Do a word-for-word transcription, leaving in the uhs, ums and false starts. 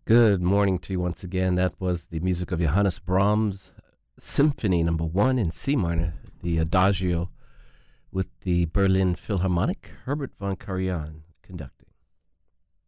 Good morning to you once again. That was the music of Johannes Brahms, Symphony Number One in C minor, the Adagio, with the Berlin Philharmonic. Herbert von Karajan conducting.